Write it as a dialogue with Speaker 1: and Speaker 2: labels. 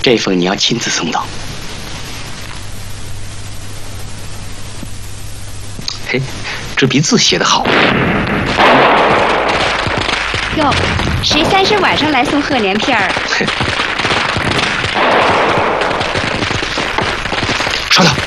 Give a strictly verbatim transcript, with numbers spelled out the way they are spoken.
Speaker 1: 这封你要亲自送到。嘿，这笔字写得好。
Speaker 2: 哟，谁三十晚上来送贺年片儿？
Speaker 1: 稍等。